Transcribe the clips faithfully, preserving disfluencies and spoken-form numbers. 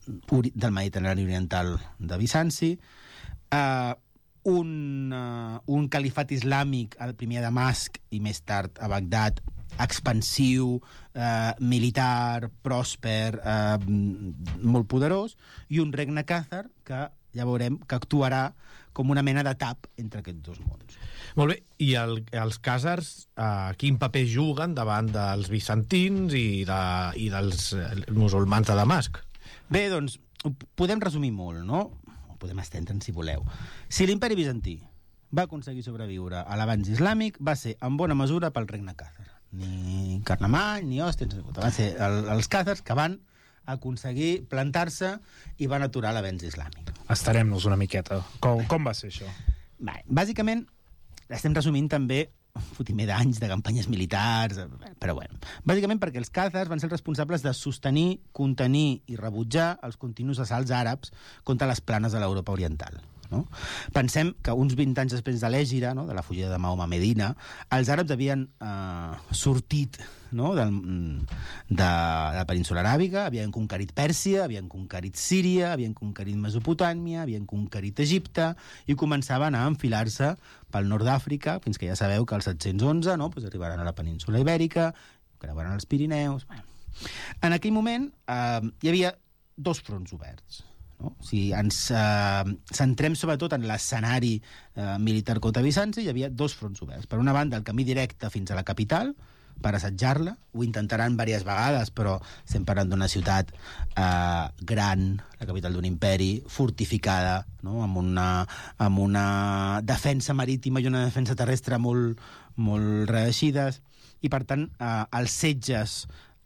del Mediterrani oriental de Bizanci, eh, un, uh, un califat islàmic, el primer a Damasc i més tard a Bagdad, expansiu, eh, militar, pròsper, eh, molt poderós, i un regne càzar que ja veurem que actuarà com una mena de tap entre aquests dos mons. Molt bé, i el, els càsars eh, quin paper juguen davant dels bizantins i, de, i dels musulmans de Damasc? Bé, doncs, ho podem resumir molt, no? Ho podem estendre'n si voleu. Si l'imperi bizantí va aconseguir sobreviure a l'avanç islàmic, va ser en bona mesura pel regne càzar. Ni Carlemany, ni Òstia, van ser el, els càzars que van aconseguir plantar-se i van aturar l'avenç islàmic. Estarem-nos una miqueta. Com, com va ser això? Bé, bàsicament, estem resumint també un fotimer d'anys de campanyes militars, però bueno. Bàsicament perquè els càzars van ser els responsables de sostenir, contenir i rebutjar els continus assalts àrabs contra les planes de l'Europa oriental. No? Pensem que uns vint anys després de l'Hègira, no? de la fugida de Mahoma a Medina, els àrabs havien eh, sortit, no? Del, de, de la península aràbiga, havien conquerit Pèrsia, havien conquerit Síria, havien conquerit Mesopotàmia, havien conquerit Egipte, i començaven a enfilar-se pel nord d'Àfrica, fins que ja sabeu que els set-cents onze no? pues arribaran a la península Ibèrica, creuaran els Pirineus... Bueno. En aquell moment eh, hi havia dos fronts oberts. No? Si ens eh, centrem sobretot en l'escenari eh, militar contra Bizanci, hi havia dos fronts oberts. Per una banda, el camí directe fins a la capital, per assetjar-la. Ho intentaran diverses vegades, però estem parlant d'una ciutat eh, gran, la capital d'un imperi, fortificada, no? amb, una, amb una defensa marítima i una defensa terrestre molt, molt reeixides. I, per tant, eh, els setges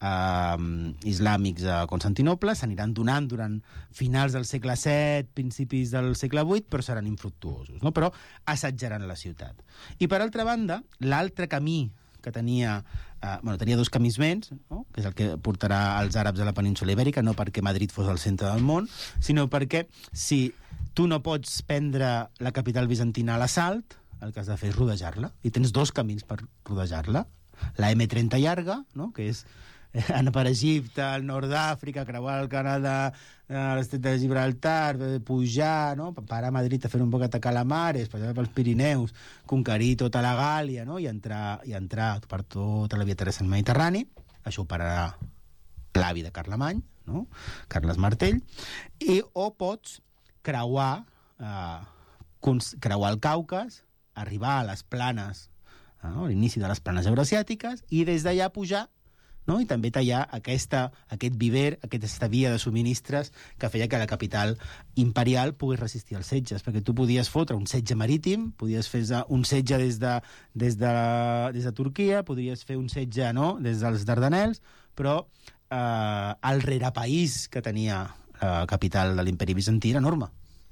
Uh, islàmics a Constantinople s'aniran donant durant finals del segle set, principis del segle vuit, però seran infructuosos, no? Però assetjaran la ciutat. I per altra banda, l'altre camí que tenia, uh, bueno, tenia dos camins més, no? Que és el que portarà els àrabs a la península Ibèrica, no perquè Madrid fos el centre del món, sinó perquè si tu no pots prendre la capital bizantina a l'assalt, el que has de fer és rodejar-la, i tens dos camins per rodejar-la. La eme trenta llarga, no? Que és anar per Egipte, al nord d'Àfrica, creuar el Canadà, l'estret de Gibraltar, pujar, no? Parar a Madrid a fer un poc de calamares, passar pels Pirineus, conquerir tota la Gàlia, no? I entrar, i entrar per tota la via terrestre Mediterrani. Això ho pararà l'avi de Carlemany, no? Carles Martell. I, o pots creuar, eh, creuar el Caucas, arribar a les planes, no? A l'inici de les planes eurasiàtiques, i des d'allà pujar, no? I també tallar aquesta, aquest viver, aquesta via de subministres que feia que la capital imperial pogués resistir els setges, perquè tu podies fotre un setge marítim, podies fer un setge des de, des de, des de Turquia, podries fer un setge, no? Des dels Dardanels, però eh, el rerepaís que tenia la capital de l'imperi bizantí era enorme.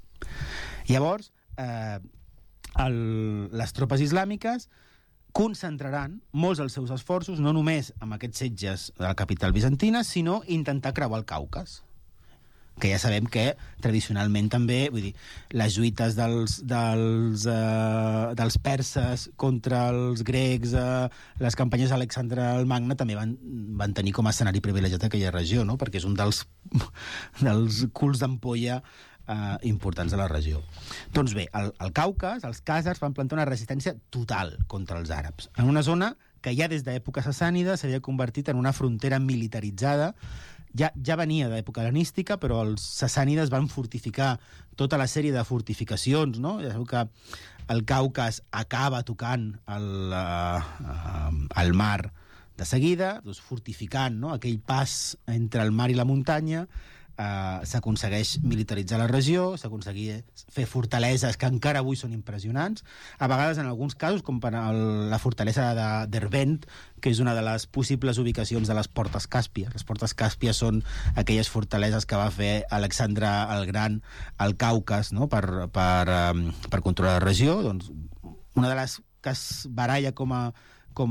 Llavors, eh, el, les tropes islàmiques concentraran molts dels seus esforços no només amb aquests setges de la capital bizantina, sinó intentar creuar el Caucas, que ja sabem que tradicionalment també, vull dir, les lluites dels, dels, uh, dels perses contra els grecs, uh, les campanyes d'Alexandre el Magne també van, van tenir com a escenari privilegiat aquella regió, no? Perquè és un dels, dels culs d'ampolla Uh, importants de la regió. Doncs bé, al, al Caucas, els càsars van plantar una resistència total contra els àrabs, en una zona que ja des d'època sassànida s'havia convertit en una frontera militaritzada. Ja, ja venia d'època hel·lenística, però els sassànides van fortificar tota la sèrie de fortificacions, no? Ja sabeu que el Caucas acaba tocant el, uh, uh, el mar de seguida, doncs fortificant, no? Aquell pas entre el mar i la muntanya. Uh, s'aconsegueix militaritzar la regió, s'aconsegueix fer fortaleses que encara avui són impressionants, a vegades en alguns casos com per el, la fortalesa de Derbent, que és una de les possibles ubicacions de les portes Càspies. Les portes Càspies són aquelles fortaleses que va fer Alexandre el Gran al Caucas, no? per, per, um, per controlar la regió. Doncs, una de les que es baralla com a com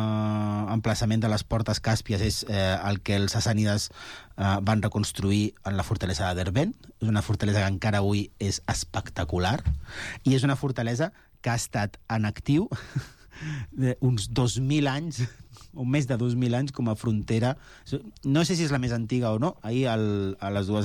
a emplaçament de les portes Càspies és eh, el que els sassànides eh, van reconstruir en la fortalesa de Derbent. És una fortalesa que encara avui és espectacular i és una fortalesa que ha estat en actiu uns dos mil anys o més de dos mil anys com a frontera. No sé si és la més antiga o no. Ahir el, a les dues